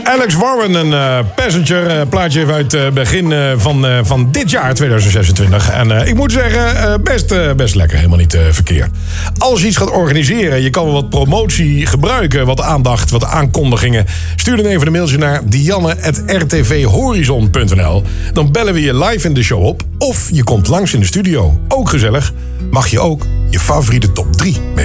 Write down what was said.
Alex Warren, een Passenger, plaatje uit begin van dit jaar, 2026. En ik moet zeggen, best lekker, helemaal niet verkeerd. Als je iets gaat organiseren, je kan wel wat promotie gebruiken, wat aandacht, wat aankondigingen. Stuur dan even een mailtje naar dianne@rtvhorizon.nl. Dan bellen we je live in de show op, of je komt langs in de studio. Ook gezellig, mag je ook je favoriete top 3 mee.